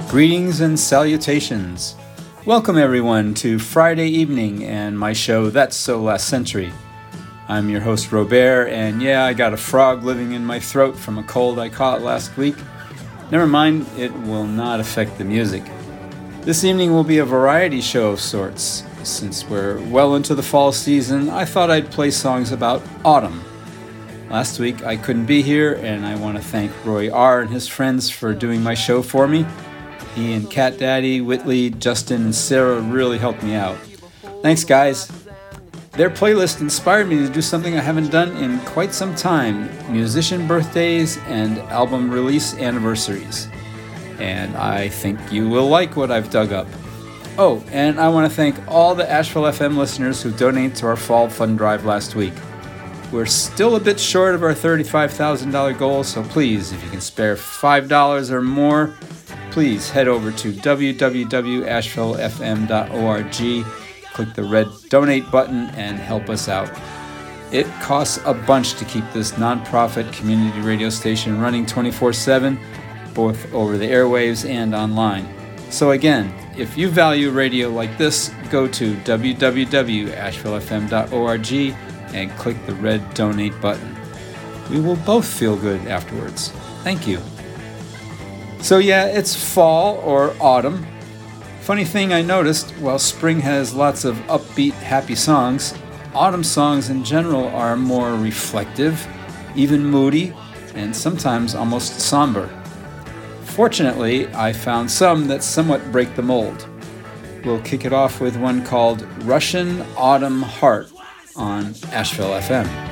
Greetings and salutations. Welcome everyone to Friday evening and my show That's So Last Century. I'm your host Robert, and yeah, I got a frog living in my throat from a cold I caught last week. Never mind, it will not affect the music. This evening will be a variety show of sorts. Since we're well into the fall season, I thought I'd play songs about autumn. Last week I couldn't be here, and I want to thank Roy R. and his friends for doing my show for me. He and Cat Daddy, Whitley, Justin, and Sarah really helped me out. Thanks, guys. Their playlist inspired me to do something I haven't done in quite some time: musician birthdays and album release anniversaries. And I think you will like what I've dug up. Oh, and I want to thank all the Asheville FM listeners who donated to our fall fund drive last week. We're still a bit short of our $35,000 goal, so please, if you can spare $5 or more, please head over to www.ashevillefm.org, click the red donate button, and help us out. It costs a bunch to keep this nonprofit community radio station running 24/7, both over the airwaves and online. So again, if you value radio like this, go to www.ashevillefm.org and click the red donate button. We will both feel good afterwards. Thank you. So yeah, it's fall or autumn. Funny thing I noticed, while spring has lots of upbeat, happy songs, autumn songs in general are more reflective, even moody, and sometimes almost somber. Fortunately, I found some that somewhat break the mold. We'll kick it off with one called Russian Autumn Heart on Asheville FM.